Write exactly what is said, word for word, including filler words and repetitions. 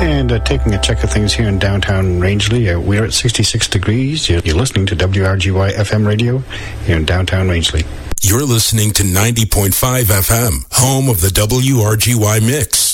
And uh, taking a check of things here in downtown Rangeley, uh, we're at sixty-six degrees. You're, you're listening to W R G Y F M radio here in downtown Rangeley. You're listening to ninety point five F M, home of the W R G Y Mix.